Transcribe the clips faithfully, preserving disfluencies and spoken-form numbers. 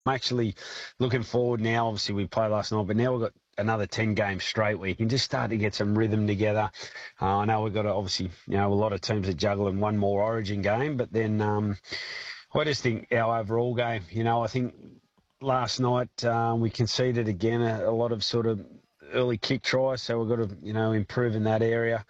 I'm actually looking forward now. Obviously, we played last night, but now we've got another ten games straight where you can just start to get some rhythm together. Uh, I know we've got, a, obviously, you know, a lot of teams that juggle in one more Origin game, but then um, I just think our overall game, you know, I think last night um, we conceded again a, a lot of sort of early kick tries, so we've got to, you know, improve in that area.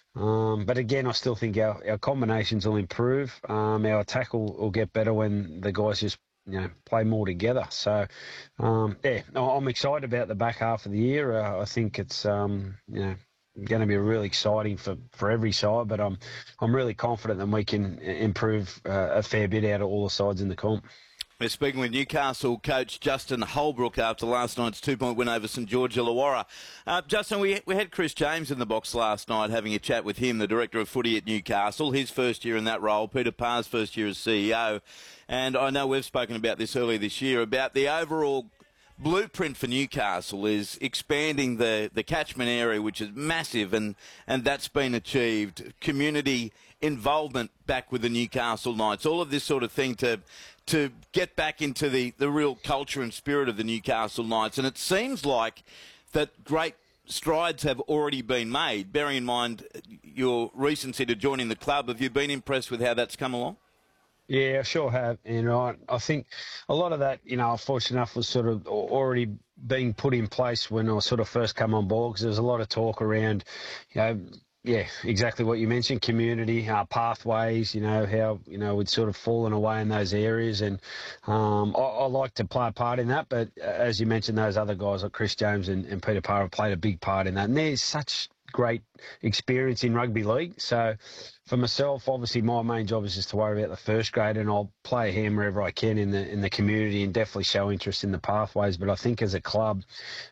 Um, but again, I still think our, our combinations will improve. Um, our attack will, will get better when the guys just, you know, play more together. So, um, yeah, I'm excited about the back half of the year. Uh, I think it's, um, you know, going to be really exciting for, for every side, but I'm I'm really confident that we can improve uh, a fair bit out of all the sides in the comp. We're speaking with Newcastle coach Justin Holbrook after last night's two-point win over St George Illawarra. Uh, Justin, we, we had Chris James in the box last night having a chat with him, the director of footy at Newcastle, his first year in that role, Peter Parr's first year as C E O. And I know we've spoken about this earlier this year, about the overall blueprint for Newcastle is expanding the, the catchment area, which is massive, and, and that's been achieved. Community involvement back with the Newcastle Knights, all of this sort of thing to to get back into the, the real culture and spirit of the Newcastle Knights. And it seems like that great strides have already been made. Bearing in mind your recency to joining the club, have you been impressed with how that's come along? Yeah, I sure have. And I, I think a lot of that, you know, fortunate enough, was sort of already being put in place when I sort of first come on board, because there was a lot of talk around, you know, yeah, exactly what you mentioned, community, uh, pathways, you know, how, you know, we'd sort of fallen away in those areas. And um, I, I like to play a part in that. But as you mentioned, those other guys like Chris James and, and Peter Parr have played a big part in that. And there's such great experience in rugby league. So for myself, obviously my main job is just to worry about the first grade, and I'll play a hand wherever I can in the in the community and definitely show interest in the pathways. But I think as a club,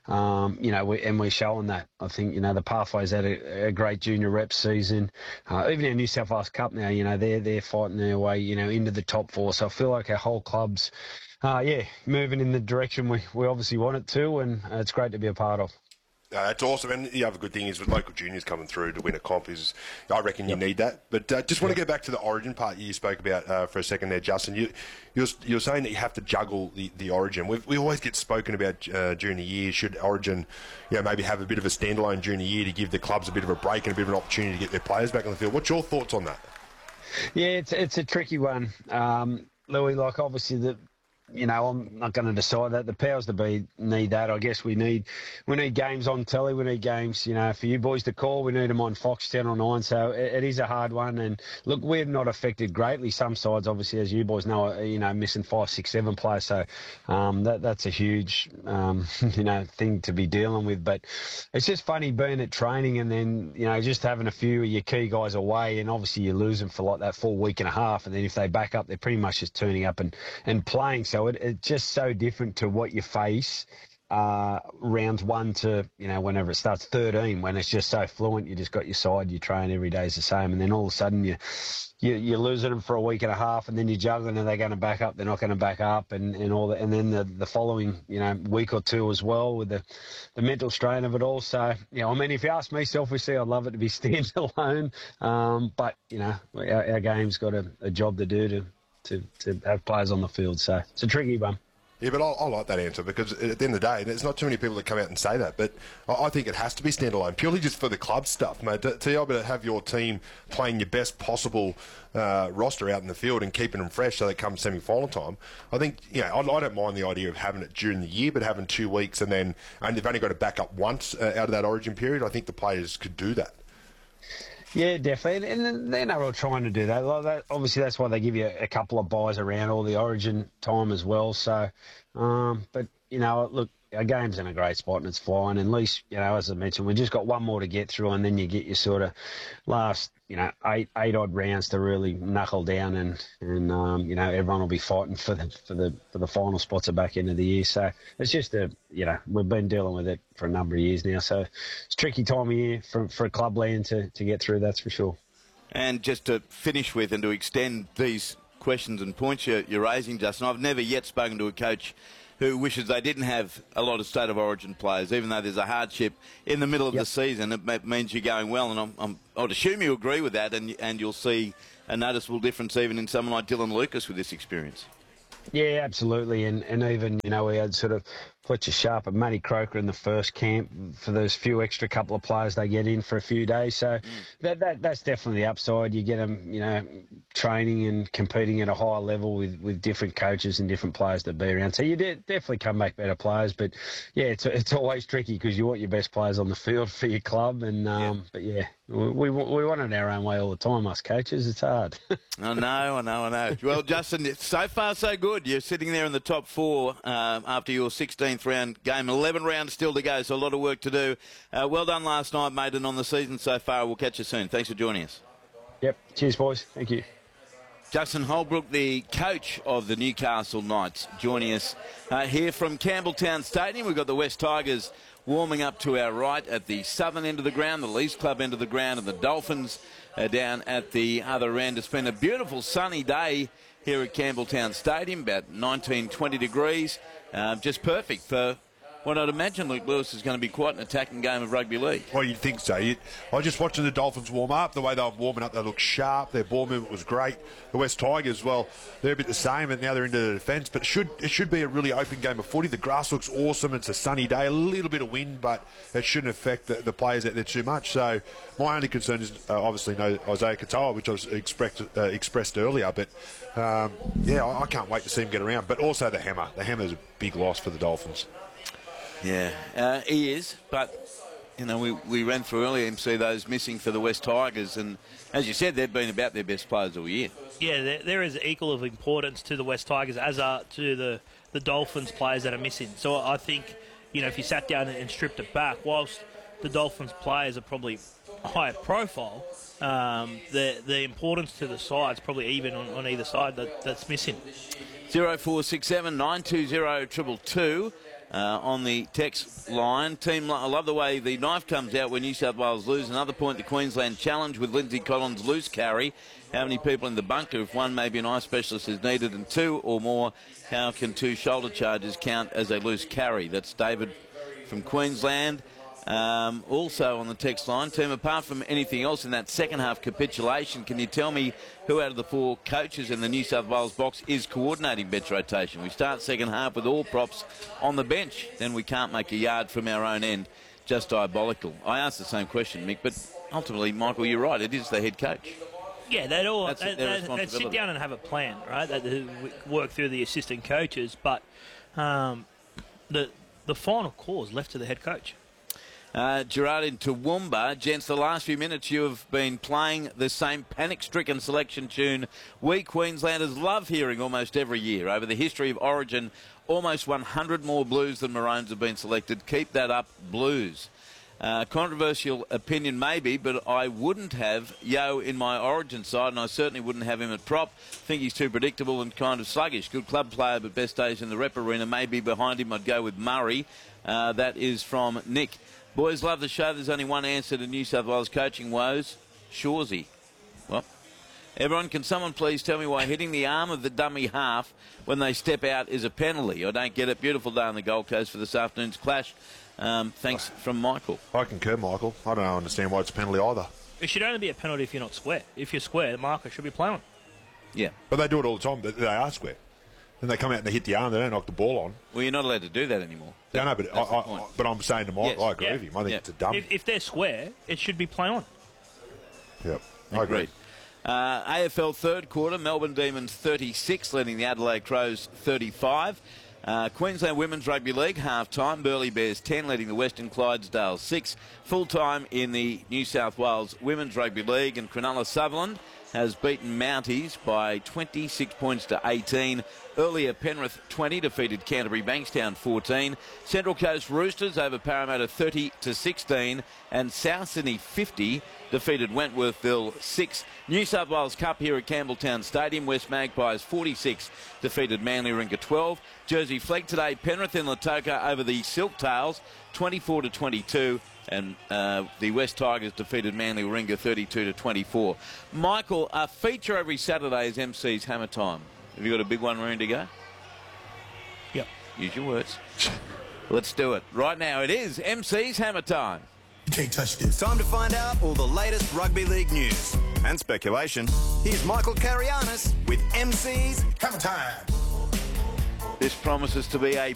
um, you know, we, and we're showing that. I think, you know, the pathways had a, a great junior rep season. Uh, even our New South Wales Cup now, you know, they're they're fighting their way, you know, into the top four. So I feel like our whole club's, uh, yeah, moving in the direction we, we obviously want it to, and uh, it's great to be a part of. Uh, that's awesome, and the other good thing is with local juniors coming through to win a comp is, I reckon you yep. need that. But uh, just want to yep. go back to the Origin part you spoke about uh, for a second there, Justin. You, you're, you're saying that you have to juggle the, the Origin. We've, we always get spoken about uh, during the year. Should Origin, you know, maybe have a bit of a standalone during the year to give the clubs a bit of a break and a bit of an opportunity to get their players back on the field? What's your thoughts on that? Yeah, it's it's a tricky one, um, Louis. Like obviously the. You know, I'm not going to decide that. The powers to be need that. I guess we need we need games on telly. We need games, you know, for you boys to call. We need them on Fox ten or nine. So it, it is a hard one. And look, we're not affected greatly. Some sides, obviously, as you boys know, are, you know, missing five, six, seven players. So um, that that's a huge, um, you know, thing to be dealing with. But it's just funny being at training and then, you know, just having a few of your key guys away, and obviously you lose them for like that full week and a half. And then if they back up, they're pretty much just turning up and, and playing. So So it, it's just so different to what you face uh, rounds one to, you know, whenever it starts thirteen, when it's just so fluent. You just got your side, you train every day is the same. And then all of a sudden you, you, you're losing them for a week and a half, and then you're juggling, are they going to back up? They're not going to back up, and, and all that. And then the, the following, you know, week or two as well with the, the mental strain of it all. So, you know, I mean, if you ask me selfishly, I'd love it to be standalone. Um, but, you know, our, our game's got a, a job to do to, To, to have players on the field. So it's a tricky one. Yeah, but I, I like that answer, because at the end of the day, there's not too many people that come out and say that, but I, I think it has to be standalone, purely just for the club stuff, mate. To, to be able to have your team playing your best possible uh, roster out in the field and keeping them fresh so they come semi-final time, I think, you know, I, I don't mind the idea of having it during the year, but having two weeks and then and they've only got to back up once uh, out of that Origin period, I think the players could do that. Yeah, definitely, and they're not all trying to do that. Like that. Obviously, that's why they give you a couple of buys around all the Origin time as well. So, um, but you know, look, our game's in a great spot and it's flying. And at least, you know, as I mentioned, we just got one more to get through, and then you get your sort of last, you know, eight eight odd rounds to really knuckle down, and and um, you know, everyone will be fighting for the for the for the final spots at the back end of the year. So it's just a, you know, we've been dealing with it for a number of years now. So it's a tricky time of year for for clubland to to get through. That's for sure. And just to finish with and to extend these questions and points you're, you're raising, Justin, I've never yet spoken to a coach who wishes they didn't have a lot of State of Origin players, even though there's a hardship in the middle of yep. the season. It means you're going well, and I'm, I'm, I'd assume you agree with that, and, and you'll see a noticeable difference even in someone like Dylan Lucas with this experience. Yeah, absolutely. And and even, you know, we had sort of Fletcher Sharp and Matty Croker in the first camp for those few extra couple of players they get in for a few days. So mm. that, that that's definitely the upside. You get them, you know, training and competing at a higher level with, with different coaches and different players that be around. So you de- definitely come back better players. But, yeah, it's it's always tricky because you want your best players on the field for your club. And um, yeah. But, yeah, we, we, we want it our own way all the time, us coaches. It's hard. I know, I know, I know. Well, Justin, so far so good. You're sitting there in the top four um, after your sixteenth round game. eleven rounds still to go, so a lot of work to do. Uh, well done last night, mate, and on the season so far. We'll catch you soon. Thanks for joining us. Yep. Cheers, boys. Thank you. Justin Holbrook, the coach of the Newcastle Knights, joining us uh, here from Campbelltown Stadium. We've got the West Tigers warming up to our right at the southern end of the ground, the Leafs Club end of the ground, and the Dolphins uh, down at the other end. It's been a beautiful sunny day here at Campbelltown Stadium, about nineteen, twenty degrees. Uh, just perfect for what I'd imagine Luke Lewis is going to be quite an attacking game of rugby league. Well, you'd think so. You, I was just watching the Dolphins warm up. The way they were warming up, they looked sharp. Their ball movement was great. The West Tigers, well, they're a bit the same, and now they're into the defence. But it should, it should be a really open game of footy. The grass looks awesome. It's a sunny day, a little bit of wind, but it shouldn't affect the, the players out there too much. So my only concern is uh, obviously no Isaiah Katoa, which I was expressed, uh, expressed earlier. But, um, yeah, I, I can't wait to see him get around. But also the hammer. The hammer's a big loss for the Dolphins. Yeah, uh, he is, but, you know, we, we ran through earlier and see those missing for the West Tigers, and as you said, they've been about their best players all year. Yeah, there, there is equal of importance to the West Tigers as are to the, the Dolphins players that are missing. So I think, you know, if you sat down and stripped it back, whilst the Dolphins players are probably higher profile, um, the the importance to the side's probably even on, on either side that, that's missing. zero four six seven nine two zero two two two. Uh, on the text line. Team, I love the way the knife comes out when New South Wales lose. Another point, the Queensland Challenge with Lindsay Collins' loose carry. How many people in the bunker if one, maybe an eye specialist, is needed, and two or more, how can two shoulder charges count as a loose carry? That's David from Queensland. Um, also on the text line, team, apart from anything else in that second half capitulation, can you tell me who out of the four coaches in the New South Wales box is coordinating bench rotation? We start second half with all props on the bench, then we can't make a yard from our own end. Just diabolical. I asked the same question, Mick, but ultimately, Michael, you're right. It is the head coach. Yeah, they'd all they, they, they'd sit down and have a plan, right? They'd work through the assistant coaches, but um, the the final call is left to the head coach. Uh, Gerard in Toowoomba. Gents, the last few minutes you have been playing the same panic-stricken selection tune we Queenslanders love hearing almost every year. Over the history of Origin, almost one hundred more Blues than Maroons have been selected. Keep that up, Blues. Uh, controversial opinion maybe, but I wouldn't have Yo in my Origin side, and I certainly wouldn't have him at prop. Think he's too predictable and kind of sluggish. Good club player, but best days in the rep arena. Maybe behind him I'd go with Murray. Uh, that is from Nick. Boys, love the show. There's only one answer to New South Wales coaching woes. Shoresy. Well, everyone, can someone please tell me why hitting the arm of the dummy half when they step out is a penalty? I don't get it. Beautiful day on the Gold Coast for this afternoon's clash. Um, thanks from Michael. I concur, Michael. I don't understand why it's a penalty either. It should only be a penalty if you're not square. If you're square, the marker should be playing. Yeah. But they do it all the time. They are square. Then they come out and they hit the arm. They don't knock the ball on. Well, you're not allowed to do that anymore. Yeah, no, but I, I, but I'm saying to Mike, yes. I agree yeah. with him. I think yeah. it's a dumb. If, if they're square, it should be play on. Yep, I agree. Agreed. Uh, A F L third quarter, Melbourne Demons thirty-six, leading the Adelaide Crows thirty-five. Uh, Queensland Women's Rugby League half-time, Burleigh Bears ten, leading the Western Clydesdale six. Full-time in the New South Wales Women's Rugby League, and Cronulla Sutherland has beaten Mounties by twenty-six points to eighteen. Earlier, Penrith twenty defeated Canterbury Bankstown fourteen. Central Coast Roosters over Parramatta thirty to sixteen. And South Sydney fifty defeated Wentworthville six. New South Wales Cup here at Campbelltown Stadium. West Magpies forty-six defeated Manly Warringah twelve. Jersey Flegg today, Penrith in Lautoka over the Silktails twenty-four to twenty-two. And uh, the West Tigers defeated Manly Warringah thirty-two to twenty-four. Michael, a feature every Saturday is M C's Hammer Time. Have you got a big one ready to go? Yep. Use your words. Let's do it. Right now it is M C's Hammer Time. You can't touch this. Time to find out all the latest rugby league news and speculation. Here's Michael Carianis with M C's Hammer Time. This promises to be a